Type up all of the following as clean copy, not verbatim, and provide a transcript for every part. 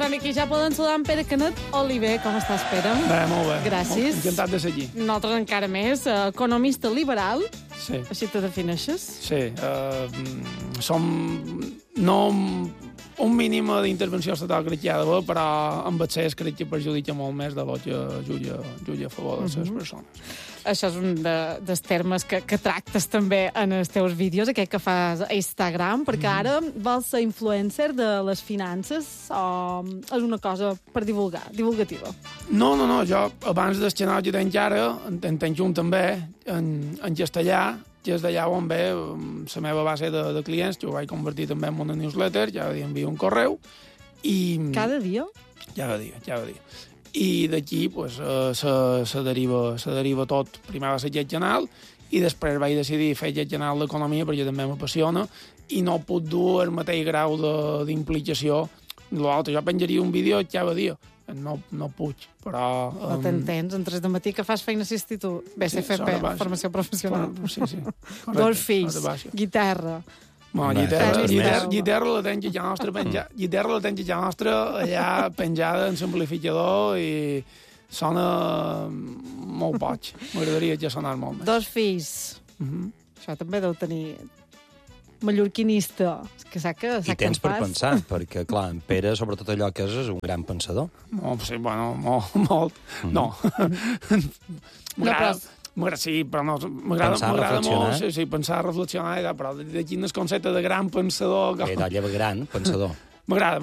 Som aquí, ja poden saludar en Pere Canet. Oliver, com estàs, Pere? Bé, molt bé. Gràcies. Encantat de ser aquí. Nosaltres encara més. Economista liberal. Sí. Així te defineixes? Sí. Som... No un mínim d'intervenció estatal crec que hi ha d'haver, però amb accés crec que perjudica molt més de lo que jutja a favor de les persones. Això és un dels termes que tractes també en els teus vídeos, aquest que fas a Instagram, perquè ara vols ser influencer de les finances o és una cosa per divulgativa? No, jo abans del canal que tenc ara, en tenc un també, en castellà, que és d'allà on ve la meva base de clients, que ho vaig convertir també en una newsletter, cada dia envio un correu. I... Cada dia? Cada dia. I d'aquí pues, se deriva tot. Primer va ser aquest canal i després vaig decidir fer aquest canal d'economia perquè també m'apassiona i no puc dur el mateix grau d'implicació. L'altre, jo penjaria un vídeo cada dia. No puc, però... No t'entens, en 3 de matí que fas feina a l'institut. BCFP, formació professional. Sí. Correcte, 2 fills, guitarra. Guitarra la tenc a nostra penjada. Guitarra la tenc a nostra allà penjada en l'amplificador i sona molt boig. M'agradaria ja sonar molt més. 2 fills. Això també deu tenir... mallorquinista. I tens per pensar, perquè, clar, en Pere, sobretot allò que és un gran pensador. Sí, bueno, molt. No. Sí, però no, m'agrada molt pensar, reflexionar, però de quin és el concepte de gran pensador... Dalla gran pensador. M'agrada.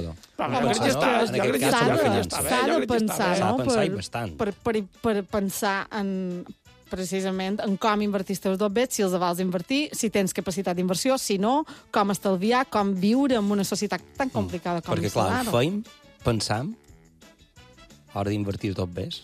S'ha de pensar, no? Per pensar en... precisament en com invertir els teus dobbets, si els vols invertir, si tens capacitat d'inversió, si no, com estalviar, com viure en una societat tan complicada com perquè, clar, pensam a l'hora d'invertir els dobbets.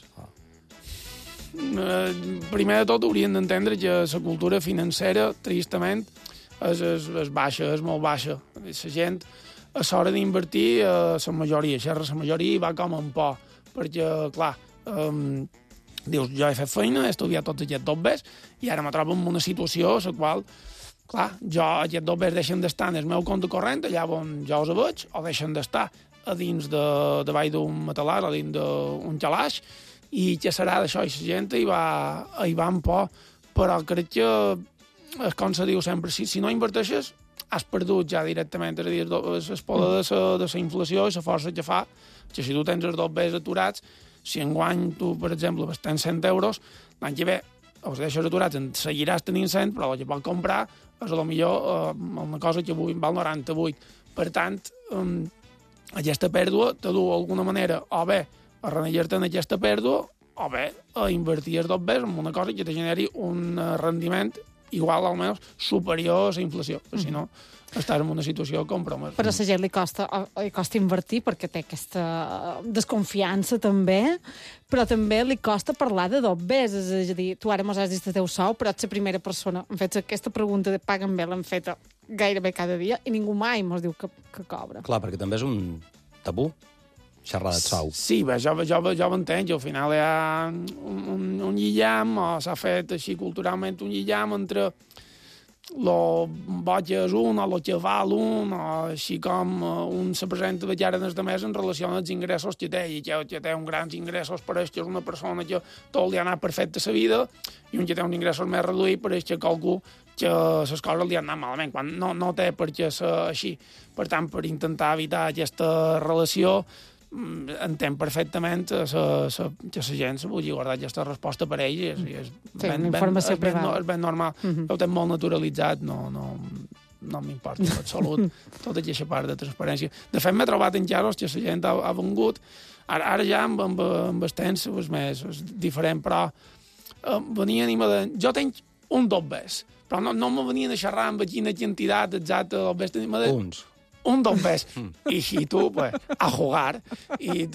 Primer de tot hauríem d'entendre que la cultura financera, tristament, és baixa, és molt baixa. La gent, a l'hora d'invertir, la majoria va com en por, perquè, clar, dius, jo he fet feina, he estudiat tots aquests dobbers i ara me trobo en una situació en la qual, clar, aquests dobbers deixen d'estar en el meu compte corrent, allà on jo els veig, o deixen d'estar a dins davall d'un matalar o dins d'un calaix, i què serà d'això? I la gent hi va amb por, però crec que és com se diu sempre, si no inverteixes, has perdut ja directament, és a dir, el poder de la inflació i la força que fa, que si tu tens els dobbers aturats, si enguany tu, per exemple, vas tenir 100 euros, l'any que ve els deixes aturats, en seguiràs tenint 100, però el que pots comprar és a lo millor una cosa que avui val 98. Per tant, aquesta pèrdua te du d'alguna manera o bé a renegar-te en aquesta pèrdua o bé a invertir els dobbers en una cosa que te generi un rendiment igual o almenys superior a la inflació, perquè si no estàs en una situació compromesa. Però a la gent li costa invertir perquè té aquesta desconfiança també, però també li costa parlar de dobbers, és a dir, tu ara mos has dit el teu sou, però ets la primera persona. Em fets aquesta pregunta de paguen bé, l'hem feta gairebé cada dia i ningú mai mos diu que cobra. Clar, perquè també és un tabú xerrar del sou. Sí, bé, jo ho entenc, al final hi ha un lligam, o s'ha fet així culturalment un lligam entre lo boig és un, o lo que val un, o així com un se presenta de cara des de més en relació als ingressos que té, i que té uns grans ingressos pareix que és una persona que tot li ha anat perfecte a la vida, i un que té uns ingressos més reduïts pareix que qualcú que les coses li han anat malament, quan no té per què ser així. Per tant, per intentar evitar aquesta relació, entenc perfectament que la gent se vulgui guardar aquesta resposta per ells. És una informació privada. És ben normal. Ho tenc molt naturalitzat, no m'importa en absolut tota aquesta part de transparència. De fet, m'he trobat en casos que la gent ha vengut, ara ja amb el temps és més diferent, però venien i me deien, jo tenc un dobbers, però no me venien a xerrar amb quina quantitat exacta de dobbers. Uns. Un dobbers. I tu, pues, a jugar. I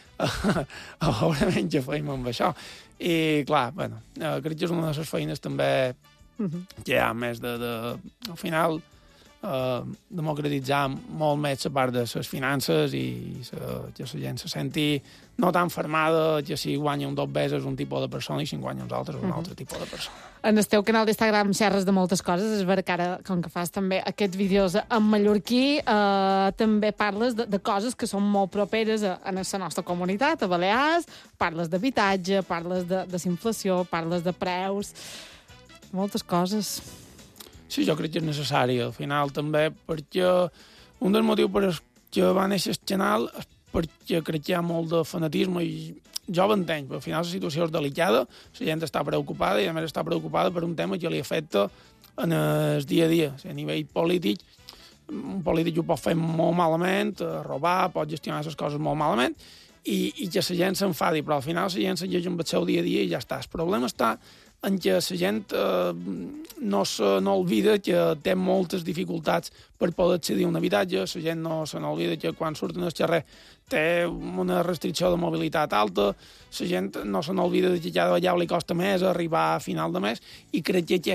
a veure què feim amb això. I, clar, bueno, crec que és una de les feines també que hi ha més de... Al final, democratitzar molt més la part de les finances i que la gent se senti no tan fermada que si guanya un 2 veces un tipus de persona i si en guanya uns altres un altre tipus de persona. En el teu canal d'Instagram xerres de moltes coses, és vera que ara, com que fas també aquests vídeos en mallorquí, també parles de coses que són molt properes a la nostra comunitat, a Balears, parles d'habitatge, parles de inflació, parles de preus, moltes coses. Sí, jo crec que és necessari, al final, també, perquè un dels motius per què va néixer el canal és perquè crec que hi ha molt de fanatisme i jo ho entenc, però al final la situació és delicada, la gent està preocupada i a més està preocupada per un tema que li afecta en el dia a dia. O sigui, a nivell polític, un polític ho pot fer molt malament, robar, pot gestionar les coses molt malament i que la gent s'enfadi, però al final la gent segueix amb el seu dia a dia i ja està. El problema està en què la gent no oblida que té moltes dificultats per poder accedir a un habitatge, la gent no se n'oblida que quan surten al carrer té una restricció de mobilitat alta, la gent no se n'oblida que cada vegada li costa més arribar a final de mes i crec que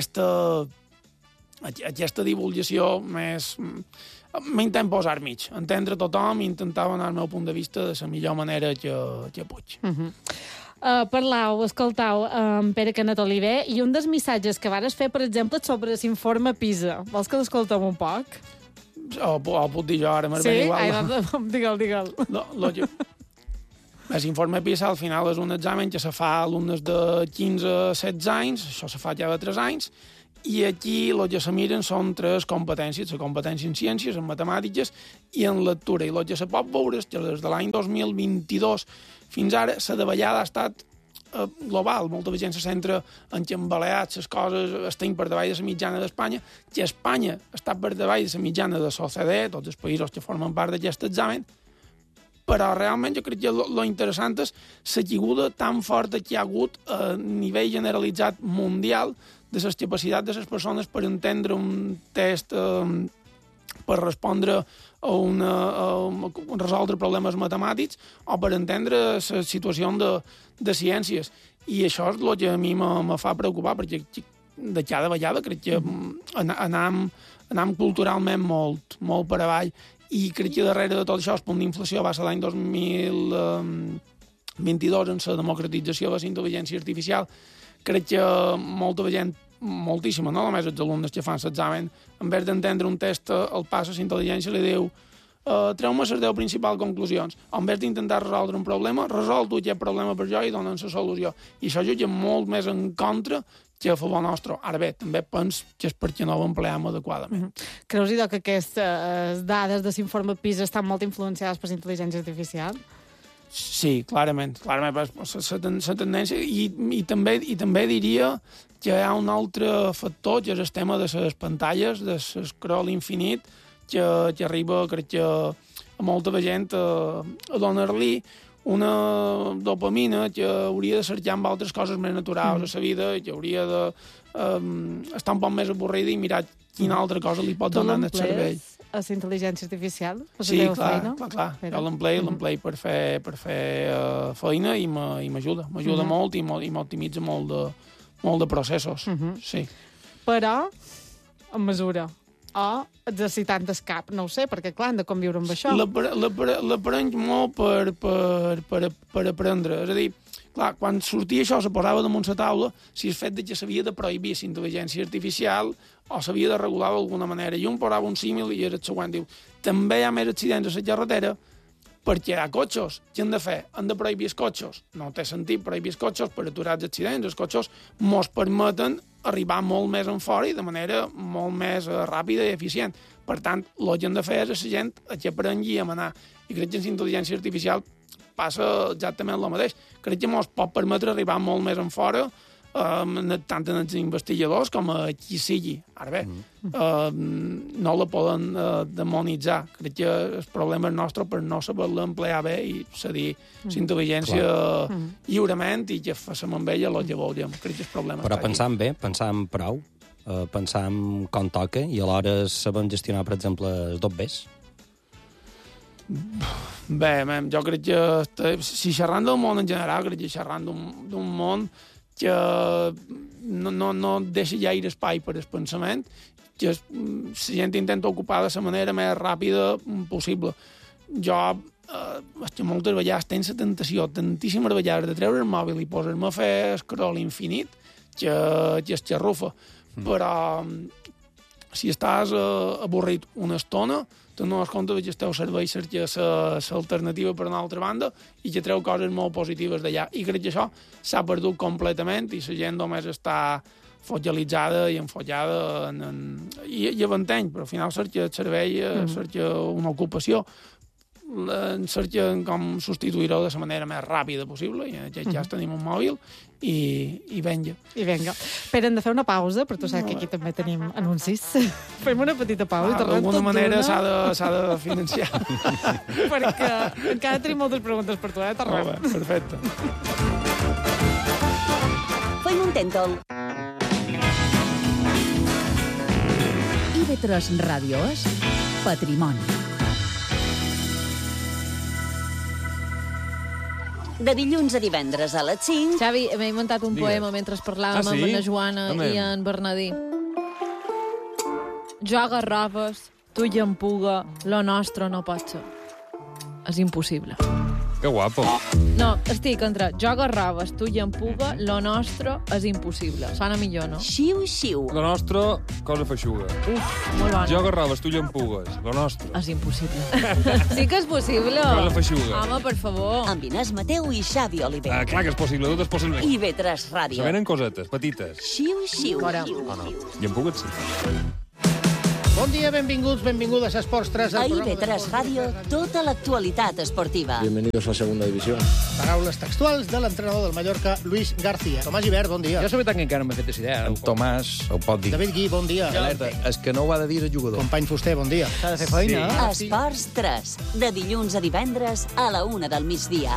aquesta divulgació més... M'intent posar mig, entendre tothom i intentar donar el meu punt de vista de la millor manera que puc. Escoltau, Pere Canet Oliver, i un dels missatges que vares fer, per exemple, sobre l'informe PISA. Vols que l'escoltem un poc? O puc dir jo ara, m'és ben igual. Digue'l. L'informe PISA al final és un examen que se fa a alumnes de 15 a 16 anys, això se fa ja de 3 anys, i aquí el que se miren són 3 competències, la competència en ciències, en matemàtiques i en lectura. I el que se pot veure és que des de l'any 2022 fins ara la davallada ha estat global. Molta gent se centra en que en Balears les coses estan per davall de la mitjana d'Espanya, que Espanya està per davall de la mitjana de l'OCDE, tots els països que formen part d'aquest examen, però realment jo crec que lo interessant és la caiguda tan forta que hi ha hagut a nivell generalitzat mundial de les capacitats de les persones per entendre un test, per respondre a resoldre problemes matemàtics o per entendre la situació de ciències. I això és el que a mi me fa preocupar, perquè de cada vegada crec que anem culturalment molt per avall i crec que darrere de tot això el punt d'inflació va ser l'any 2022 en la democratització de la intel·ligència artificial. Crec que molta gent, moltíssima, no només els alumnes que fan l'examen, en vez d'entendre un test, el pas a la intel·ligència li diu treu-me les 10 principals conclusions. En vez d'intentar resoldre un problema, resol tu aquest problema per jo i donen la solució. I això jo molt més en contra que a favor nostre. Ara bé, també penso que és perquè no ho empleem adequadament. Creus, idò, que aquestes dades de l'informe PISA estan molt influenciades per la intel·ligència artificial? Sí, clarament. La tendència, i també diria que hi ha un altre factor, que és el tema de les pantalles, de l'escroll infinit, que arriba, crec que a molta gent a donar-li una dopamina que hauria de cercar amb altres coses més naturals a la vida, que hauria de estar un poc més avorrida i mirar quina altra cosa li pot donar en el cervell. A la intel·ligència artificial? Sí, clar. Jo l'emplei per fer feina i m'ajuda. M'ajuda molt i m'optimitza molt de processos. Sí. Però, en mesura, o exercitant el cap, no ho sé, perquè clar, han de conviure amb això. L'aprenc molt per aprendre. És a dir, clar, quan sortia això, se posava damunt la taula si el fet que s'havia de prohibir la intel·ligència artificial o s'havia de regular d'alguna manera. I un posava un símil i era el següent. Diu, també hi ha més accidents a la carretera perquè hi ha cotxes. Què han de fer? Han de prohibir els cotxes. No té sentit prohibir els cotxes per aturar els accidents. Els cotxes mos permeten arribar molt més en fora i de manera molt més ràpida i eficient. Per tant, el que hem de fer és a la gent que aprengui a manar. I crec que en la intel·ligència artificial passa exactament el mateix. Crec que ens pot permetre arribar molt més en fora, tant en els investigadors com a qui sigui. Ara bé, no la poden demonitzar. Crec que el problema és nostre per no saber-la emplear bé i cedir la intel·ligència lliurement i que facem amb ella el que voldríem. Crec que el problema però està pensant bé, pensant prou, pensant com toca i alhora sabem gestionar, per exemple, els dobbers. Bé, jo crec que si xerrant del món en general, crec que xerrant d'un món que no deixa gaire espai per al pensament, que la gent intenta ocupar de la manera més ràpida possible. Jo, que moltes vegades tens la tentació, tantíssimes vegades, de treure el mòbil i posar-me a fer scroll infinit, que es xarrufa. Però si estàs avorrit una estona, te n'has compte que el teu servei cerca l'alternativa per una altra banda i que treu coses molt positives d'allà. I crec que això s'ha perdut completament i la gent només està focalitzada i enfollada i avanteny, però al final cerca el servei, cerca una ocupació, cerca com substituir-ho de la manera més ràpida possible, i ja tenim un mòbil i venga. I venga. Pere, hem de fer una pausa, però tu saps que aquí també tenim anuncis. Fem una petita pausa i tornem tot d'una. D'alguna manera s'ha de financiar. Perquè encara tenim moltes preguntes per tu, Tornem. Molt bé, perfecte. Fem un tèntol. IB3 Ràdio és Patrimoni. De dilluns a divendres a les 5... Xavi, m'he inventat un poema mentre parlàvem amb la Joana i en Bernadí. Jo agarraves, tu i en puga, lo nostre no pot ser. És impossible. Que guapo. No, estic entre jo agarraves, tu i en puga, lo nostre és impossible. Sona millor, no? Xiu, xiu. La nostra, cosa feixuga. Uf, molt bona. Jo agarraves, tu i empugues. La nostra. És impossible. Sí que és possible. Cosa feixuga. Home, per favor. Amb Inés Mateu i Xavi Oliver. Clar que és possible, tot és possible. IB3 Ràdio. Se venen cosetes, petites. Xiu, xiu. Fora. I empugues, sí. Bon dia, benvingudes a Esports 3. A IB3 Ràdio, tota l'actualitat esportiva. Bienvenidos a la segunda división. Paraules textuals de l'entrenador del Mallorca, Luis García. Tomàs Gibert, bon dia. Jo la veritat que encara no m'he fet idea. En Tomàs ho pot dir. David Gui, bon dia. Alerta, és que no ho ha de dir el jugador. Company Fuster, bon dia. S'ha de fer feina. Sí. Esports 3, de dilluns a divendres a la 1 del migdia.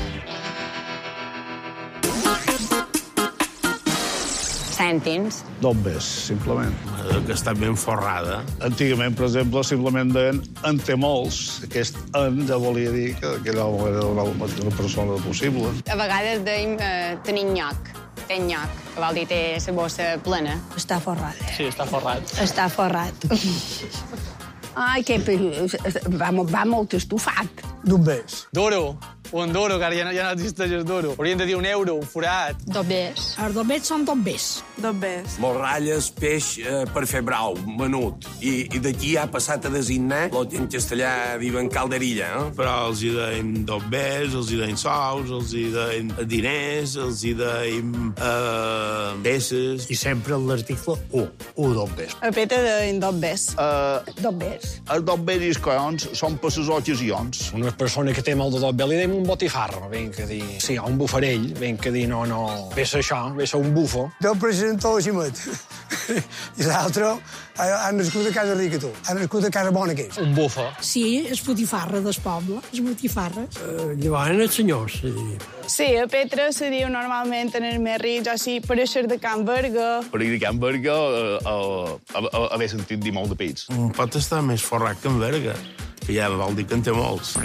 Cèntims. D'ombes, simplement. Que està ben forrada. Antigament, per exemple, simplement deien en té molts. Aquest en ja volia dir que aquell home era una persona possible. A vegades deim tenir nyoc. Té nyoc, que vol dir té la bossa plena. Està forrat. Sí, està forrat. Està forrat. Ai, que va molt estufat. D'ombers. Duro. Un duro, que ara ja no existeix el duro. Haurien de dir un euro, un forat. Dobbers. Els dobbers són dobbers. Dobbers. Morralles, peix per fer brau, menut. I d'aquí ha passat a designar, en castellà diuen calderilla, eh? Però els hi deim dobbers, els hi deim sous, els hi deim diners, els hi deim peces. I sempre l'article dobbers. A Peter deien dobbers. Dobbers. Els dobbers collons són per les ocasions. Una persona que té molt de dobbers li deim un botifarro, ben que dir... Sí, un bufarell, ben que dir no... Ve això, ve un bufo. Jo presento a Ximet. I l'altre ha nascut a casa rica, tu. Ha nascut a casa bona, que és. Un bufo. Sí, és botifarra del poble. És botifarra. Llevaven els senyors, sí. Sí, a Petra se diu normalment en els més rics, o sigui, per això de Can Berga. Per dir Can Berga, haver sentit dir molt de pits. Pot estar més forrat que en Berga, que ja vol dir que en té molts.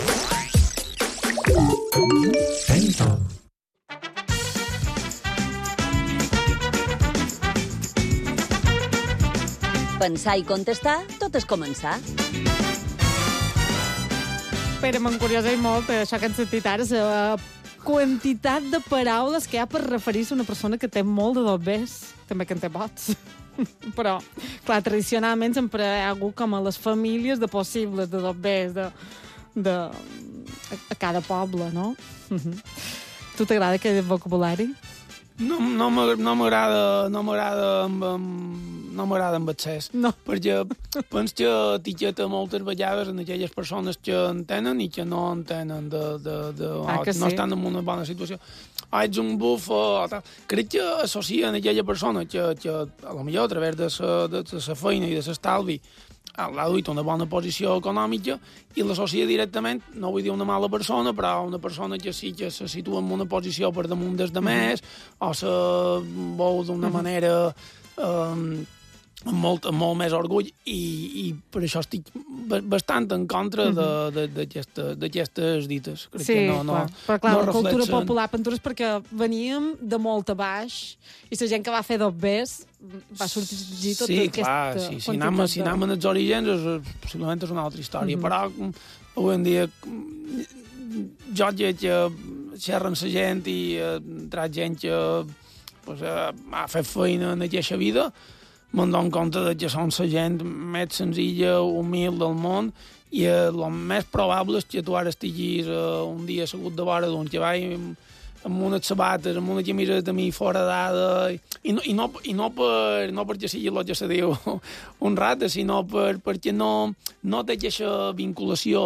Pensar i contestar, tot és començar. Pere, m'encuriosa molt això que hem sentit ara, la quantitat de paraules que hi ha per referir-se a una persona que té molt de dobbers, també que en té bots. Però, clar, tradicionalment sempre hi ha hagut com a les famílies de possibles de dobbers, a cada poble, no? Tu t'agrada aquest vocabulari? No m'agrada amb excés. No. Perquè penso que etiqueta moltes vegades en aquelles persones que entenen i que no entenen que no estan en una bona situació. Ets un bufo... Crec que associen aquella persona que a lo millor a través de la feina i de l'estalvi l'ha duit a una bona posició econòmica i l'associa directament, no vull dir una mala persona, però una persona que sí que se situa en una posició per damunt des de més, o se veu d'una manera amb molt més orgull i per això estic bastant en contra d'aquestes dites. Crec sí, que no, però clar, no la cultura reflexen... popular Pentures perquè veníem de molt a baix i la gent que va fer dobbers va sorgir tota aquesta... Sí, si anem als orígens possiblement és una altra història, però avui en dia jo que xerren la gent i tra gent que ha fet feina en aquesta vida me'n dono compte que són la gent més senzilla, humil del món i el més probable és que tu ara estiguis un dia assegut de vora d'un cavall amb unes sabates, amb una camisa de mi foradada i no perquè sigui el que se diu un rata, sinó perquè no té aquesta vinculació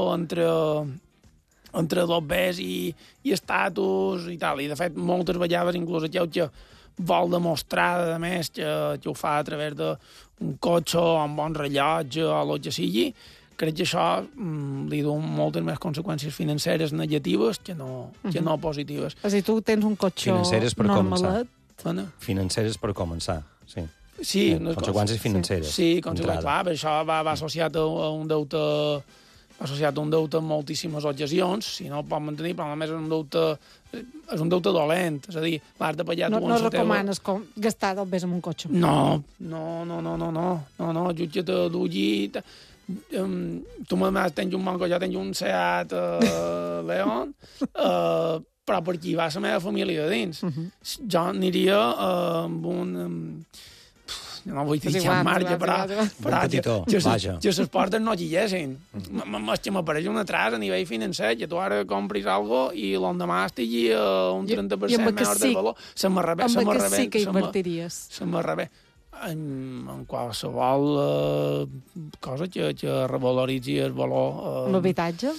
entre dobbers i estatus i tal. I de fet moltes vegades inclús aquell que vol demostrar, a més, que ho fa a través d'un cotxe o un bon rellotge o el que sigui, crec que això li du moltes més conseqüències financeres negatives que no positives. És a dir, tu tens un cotxe normalet? Financeres per començar, sí. Sí, conseqüències financeres. Sí, conseqüències. Clar, això va associat a un deute en moltíssimes ocasions, si no el pot mantenir, però només és un deute dolent, és a dir, l'has de pagar tu... No recomanes gastar dobbers en un cotxe? No, jutge-te d'ulli... Tu només tens un manco, jo tenc un Seat León, però per aquí va la meva família de dins. Jo aniria amb un... no vull dir que en marge, però que les portes no lliguessin. És que m'apareix un atras a nivell financer, que tu ara compris alguna cosa i l'endemà estigui un 30% menys de valor. Amb què sí que invertiries? Se m'arrebé. En qualsevol cosa que revaloritzi el valor... L'habitatge?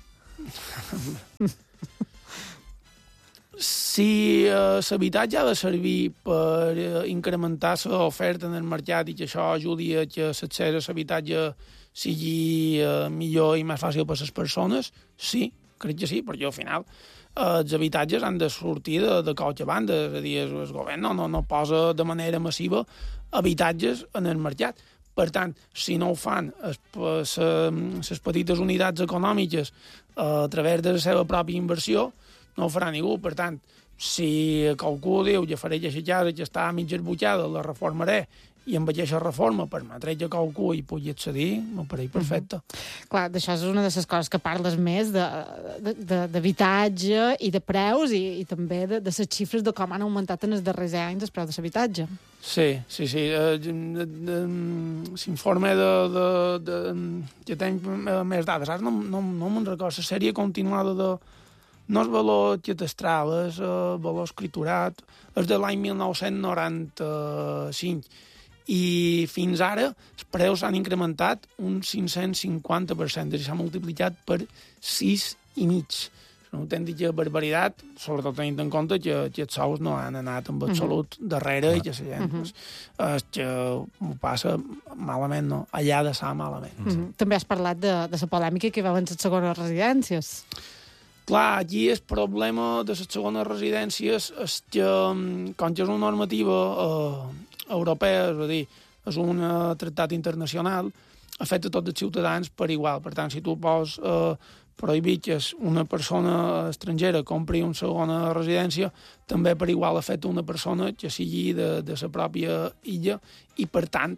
Si l'habitatge ha de servir per incrementar l'oferta en el mercat i que això ajudi a que l'accés a l'habitatge sigui millor i més fàcil per a les persones, sí, crec que sí, perquè al final els habitatges han de sortir de qualque banda, és a dir, el govern no posa de manera massiva habitatges en el mercat. Per tant, si no ho fan les petites unitats econòmiques a través de la seva pròpia inversió, no ho farà ningú. Per tant, si qualcú diu que faré aquesta casa que està mig esbutxada, la reformaré i amb aquesta reforma permetré que qualcú hi pugui accedir, m'apareix perfecte. Clar, d'això és una de les coses que parles més, d'habitatge i de preus i també de les xifres de com han augmentat en els darrers anys els preus de l'habitatge. Sí. S'informa que tenc més dades. Ara no me'n recordo. La sèrie continuada de... No és valor catastral, és valor escriturat. És de l'any 1995. I fins ara els preus s'han incrementat un 550%, és a dir, s'ha multiplicat per 6,5. Una autèntica barbaritat, sobretot tenint en compte que els sous no han anat en absolut darrere i que la gent és que ho passa malament, no? Allà de sa malament. També has parlat de la polèmica que hi va haver en les segones residències. Clar, aquí el problema de les segones residències és que, com que és una normativa europea, és a dir, és un tractat internacional, afecta tots els ciutadans per igual. Per tant, si tu vols prohibir que una persona estrangera compri una segona residència, també per igual afecta una persona que sigui de la pròpia illa i, per tant,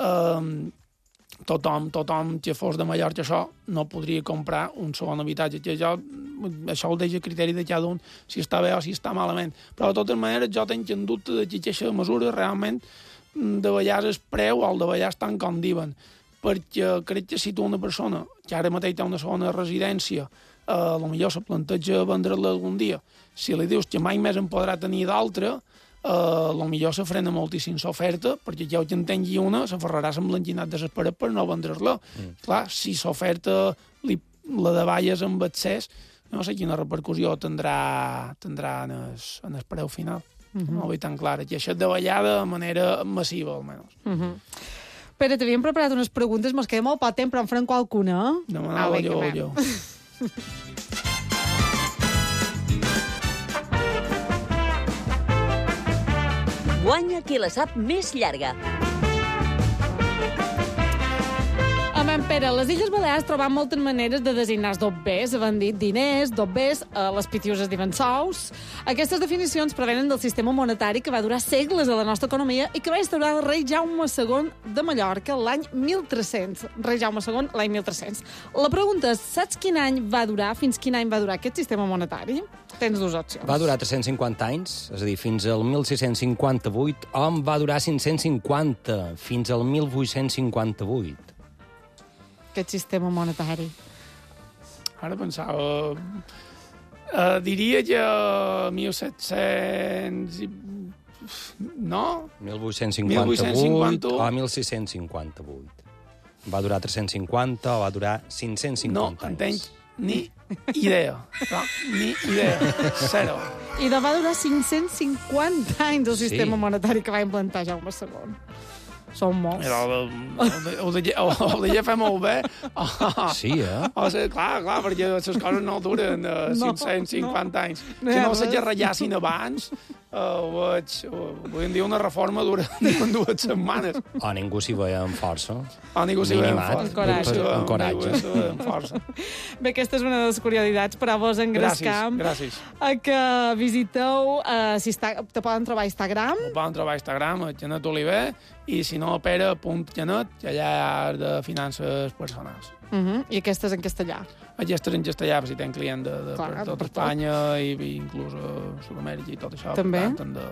tothom que fos de Mallorca això no podria comprar un segon habitatge. Que això ho deixa a criteri de cada un, si està bé o si està malament. Però, de totes maneres, jo tinc en dubte de que aquesta mesura realment de vegades es preu o el de vegades tant com diuen. Perquè crec que si tu una persona que ara mateix té una segona residència potser se planteja vendre-la algun dia, si li dius que mai més en podrà tenir d'altra, potser se frena moltíssim l'oferta, perquè ja que en tingui una s'aferrarà amb l'enginat desesperat per no vendre-la. Clar, si l'oferta la davalles amb excés, no sé quina repercussió tindrà en el preu final. No ho veig tan clar. I això davallada de manera massiva, almenys. Pere, t'havíem preparat unes preguntes, mos queda molt poc temps, però en farem qualcuna. Demanava jo. Guanya qui la sap més llarga. Endavant, Pere. Les Illes Balears troben moltes maneres de designar els dobbers. Havent dit diners, dobbers, les pitiuses diuen sous. Aquestes definicions provenen del sistema monetari que va durar segles a la nostra economia i que va instaurar el rei Jaume II de Mallorca l'any 1300. Rei Jaume II, l'any 1300. La pregunta és, saps quin any va durar, fins quin any va durar aquest sistema monetari? Tens dues opcions. Va durar 350 anys, és a dir, fins al 1658, o va durar 550, fins al 1858. Aquest sistema monetari. Ara pensava... diria que 1700... No? 1858 o 1658. Va durar 350 o va durar 550 no, anys. No entenc ni idea. No, ni idea. Zero. I va durar 550 anys el sistema monetari que va implantar Jaume II. Són molts. Ho deia fer molt bé. Sí, O sigui, clar, perquè les coses no duren 550 anys. Si no se gerrallassin abans, podríem dir una reforma dura 2 setmanes. O ningú s'hi veia amb força. O ningú s'hi veia amb coratge. Bé, aquesta és una de les curiositats, però vos engrescam a que visiteu, te poden trobar a Instagram. Ho poden trobar a Instagram, a Janet Oliver, i si no, pere.janet, que allà hi ha de finances personals. I aquestes en castellà? Aquestes en castellà, si tenen client de tot Espanya i inclús a Sud-amèrica i tot això. També?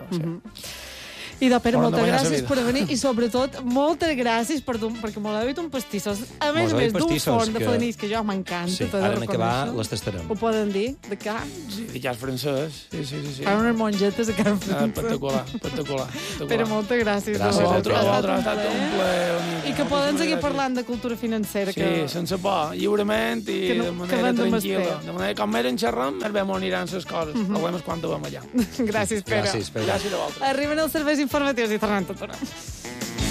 I Pere, moltes gràcies per venir i sobretot moltes gràcies perquè m'ho he dit un pastissos. A més d'un forn de flanís que jo m'encanta. Sí, ara en acabar les tastarem. Ho poden dir? De què? Sí, de cas francès. Sí. Fan unes mongetes a can francès. Espectacular. Pere, moltes gràcies. Gràcies a vosaltres. Ha estat un plaer. I que poden seguir parlant de cultura financera. Sí, sense por, lliurement i de manera tranquil·la. De manera com més en xerrem, més bé m'ho aniran les coses. El problema és quan ho vam allà. Gràcies, Pere. Gràcies, Pere. Gràcies a vosaltres. Arriben els serveis informatius i tornem tot.